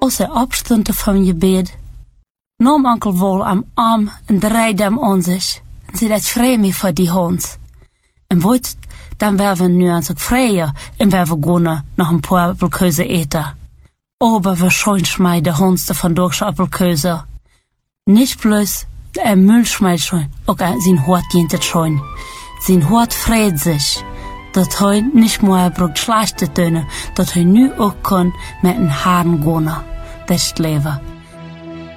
Außer Abstände vom Gebet. Nam Onkel wohl am Arm und drehte ihm an sich. Und sie dat frei mich vor die Hund. Und wollt, dann wären wir nu an so freier und wären wir gonna noch ein paar Apfelköse eten. Aber wir scheuen schmeide Hundste von durch Apfelköse. Nicht bloß, Müll schmeid schon, auch sein Hort jentet schon. Sein Hort freut sich, dass er nicht mehr braucht schlechte Töne, dass er nu auch kann mit den Haaren gehen. Best leven.